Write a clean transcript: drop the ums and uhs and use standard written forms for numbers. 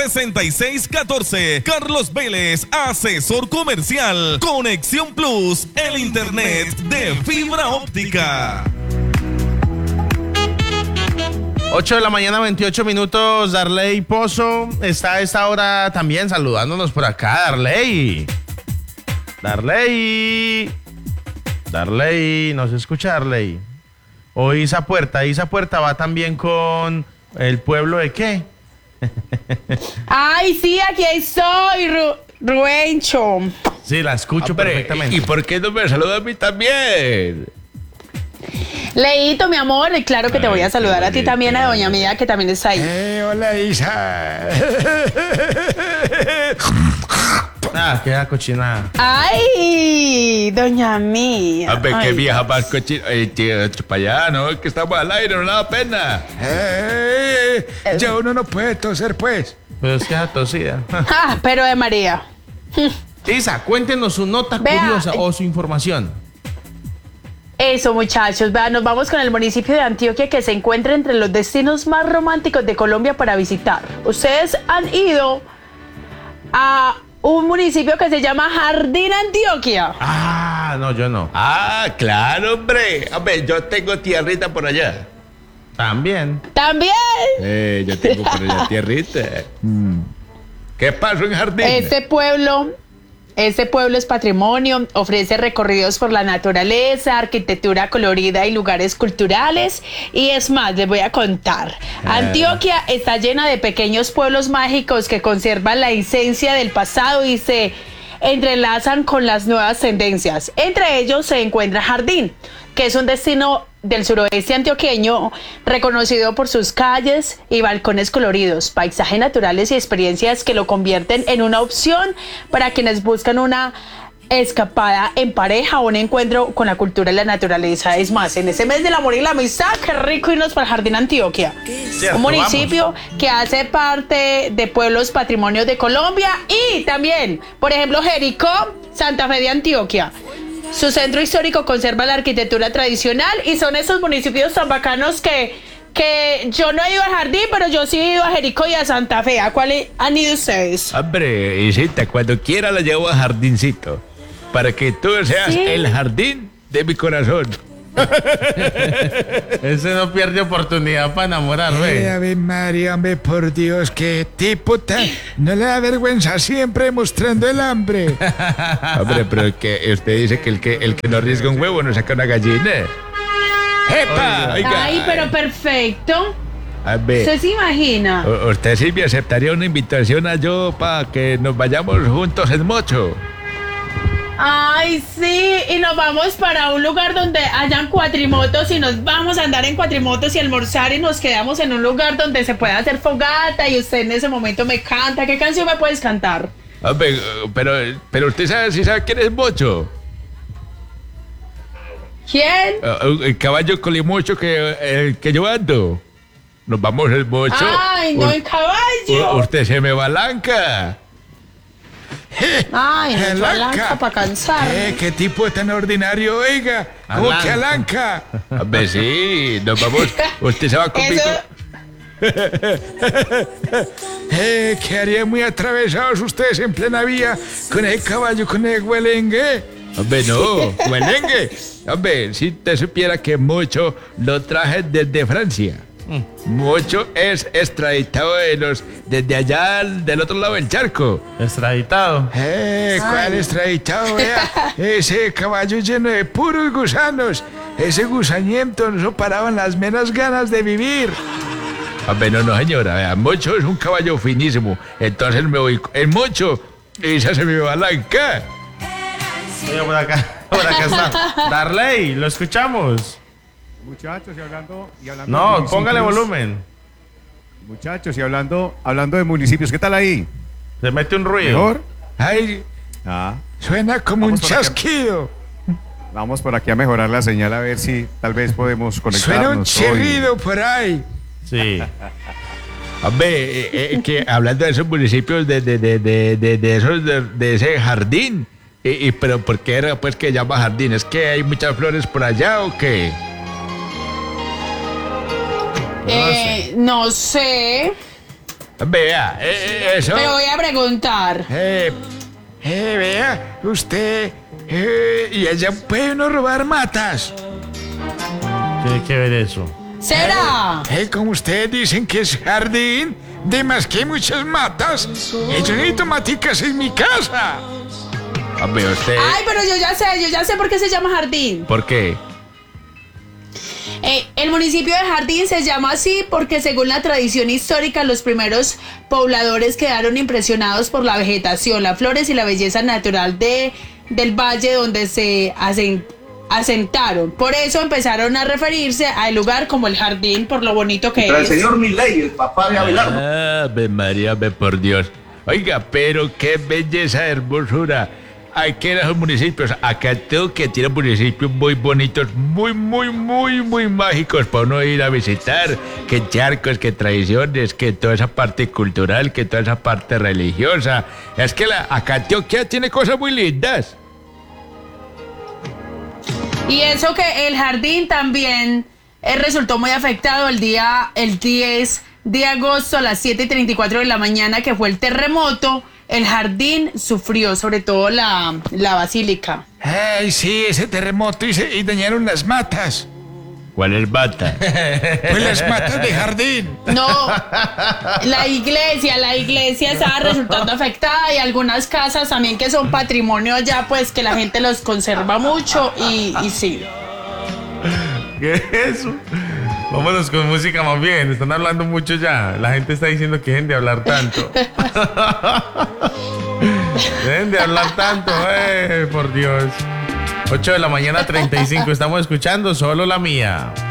6614. Carlos Vélez, asesor comercial. Conexión Plus, el internet de fibra óptica. 8 de la mañana, 28 minutos. Darley Pozo está a esta hora también saludándonos por acá. Darley, ¿nos escucha, Darley? O Isa Puerta va también con el pueblo de qué. Ay, sí, aquí estoy, Rubencho. Sí, la escucho perfectamente. ¿Y por qué no me saluda a mí también? Leito, mi amor, y claro que te voy a saludar a ti también, a doña Mía, que también está ahí. Hola, Isa. Queda cochinada. Ay, doña Mía. A ver, qué Ay, vieja más cochina. Para allá, ¿no? Que estamos al aire, no le da pena. Ya uno no puede toser, pues. Pero es que es tosida. Pero de María. Isa, cuéntenos su nota curiosa o su información. Eso, muchachos, vean, nos vamos con el municipio de Antioquia, que se encuentra entre los destinos más románticos de Colombia para visitar. Ustedes han ido a un municipio que se llama Jardín Antioquia. No, yo no. Claro, hombre. A ver, yo tengo tierrita por allá. También. Yo tengo por allá tierrita. ¿Qué pasó en Jardín? Este pueblo es patrimonio, ofrece recorridos por la naturaleza, arquitectura colorida y lugares culturales. Y es más, les voy a contar. Antioquia está llena de pequeños pueblos mágicos que conservan la esencia del pasado y se entrelazan con las nuevas tendencias. Entre ellos se encuentra Jardín, que es un destino del suroeste antioqueño reconocido por sus calles y balcones coloridos, paisajes naturales y experiencias que lo convierten en una opción para quienes buscan una escapada en pareja o un encuentro con la cultura y la naturaleza. Es más, en ese mes del amor y la amistad, qué rico irnos para el Jardín Antioquia. Cierto, un municipio que hace parte de pueblos patrimonios de Colombia y también, por ejemplo, Jericó, Santa Fe de Antioquia. Su centro histórico conserva la arquitectura tradicional y son esos municipios tan bacanos que yo no he ido al Jardín, pero yo sí he ido a Jericó y a Santa Fe. ¿A cuál han ido ustedes? Hombre, Isita, cuando quiera la llevo a Jardincito, para que tú seas el jardín de mi corazón. Ese no pierde oportunidad para enamorar, güey. Ave María, hombre, por Dios, qué tipo tan... No le da vergüenza, siempre mostrando el hambre. Hombre, pero es que usted dice que el que no arriesga un huevo no saca una gallina. ¡Epa! Oiga. Ay, pero perfecto. A ver, ¿Usted se imagina? ¿usted sí me aceptaría una invitación a yo para que nos vayamos juntos en mocho? Ay, sí, y nos vamos para un lugar donde hayan cuatrimotos y nos vamos a andar en cuatrimotos y almorzar y nos quedamos en un lugar donde se pueda hacer fogata y usted en ese momento me canta. ¿Qué canción me puedes cantar? Hombre, pero usted sabe quién es Mocho. ¿Quién? El caballo colimocho que yo ando. Nos vamos el mocho. Ay, no, el caballo. Usted se me balanca. Ay, no, alanca para cansar. Qué tipo tan ordinario, oiga. ¿Cómo que alanca? A ver, sí, nos vamos. Usted se va conmigo. Quedarían muy atravesados ustedes en plena vía con el caballo, con el huelengue. Hombre, no, huelengue. Hombre, si te supiera que Mocho lo traje desde Francia. Mocho es extraditado desde allá del otro lado del charco. Extraditado. ¿Cuál extraditado? Vea, ese caballo lleno de puros gusanos. Ese gusañento no paraban las menos ganas de vivir. Hombre, no, señora. Vea, Mocho es un caballo finísimo. Entonces me voy en Mocho y se me balanca. Oye, por acá está. Darley, lo escuchamos. Muchachos, y hablando No, póngale volumen. Muchachos, y hablando de municipios, ¿qué tal ahí? Se mete un ruido. ¿Mejor? Ay, suena como un chasquido. Vamos por aquí a mejorar la señal a ver si tal vez podemos conectarnos. Suena un chirrido por ahí. Sí. Hombre, que hablando de esos municipios, de ese jardín, pero ¿por qué era pues que llama jardín? ¿Es que hay muchas flores por allá o qué? No sé. Vea, eso. Pero voy a preguntar. Vea, usted, y allá puede uno robar matas. Tiene que ver eso. ¿Será? Como ustedes dicen que es jardín, de más que hay muchas matas, yo necesito maticas en mi casa. Hombre, usted. Ay, pero yo ya sé por qué se llama jardín. ¿Por qué? El municipio de Jardín se llama así porque según la tradición histórica los primeros pobladores quedaron impresionados por la vegetación, las flores y la belleza natural del valle donde se asentaron. Por eso empezaron a referirse al lugar como el jardín por lo bonito que es. El señor Milei, el papá de Abelardo. Ave María, por Dios. Oiga, pero qué belleza, hermosura. Hay que ir a los municipios. Acá tengo que tiene municipios muy bonitos, muy mágicos para uno ir a visitar. Que charcos, que tradiciones, que toda esa parte cultural, que toda esa parte religiosa. Es que acá Antioquia tiene cosas muy lindas. Y eso que el jardín también resultó muy afectado el 10 de agosto a las 7:34 de la mañana, que fue el terremoto. El jardín sufrió, sobre todo la basílica. Ay, sí, ese terremoto y dañaron las matas. ¿Cuál es bata? Pues las matas de jardín. No, la iglesia estaba resultando afectada y algunas casas también que son patrimonio ya, pues que la gente los conserva mucho y sí. ¿Qué es eso? Vámonos con música más bien. Están hablando mucho ya. La gente está diciendo que dejen de hablar tanto. Dejen de hablar tanto, por Dios. 8 de la mañana, 35. Estamos escuchando Solo la Mía.